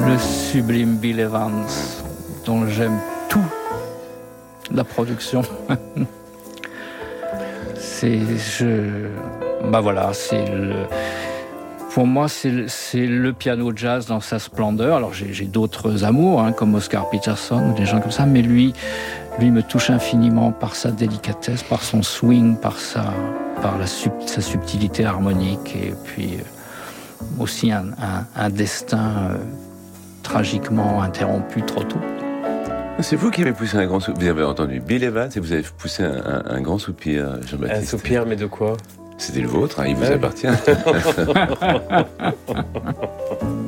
le sublime Bill Evans, dont j'aime tout la production. Pour moi, c'est le piano jazz dans sa splendeur. Alors j'ai d'autres amours, comme Oscar Peterson ou des gens comme ça, mais lui me touche infiniment par sa délicatesse, par son swing, par sa subtilité harmonique, et puis aussi un destin tragiquement interrompu trop tôt. C'est vous qui avez poussé un grand soupir. Vous avez entendu Bill Evans et vous avez poussé un grand soupir, Jean-Baptiste. Un soupir, mais de quoi ? C'était le vôtre, il vous appartient.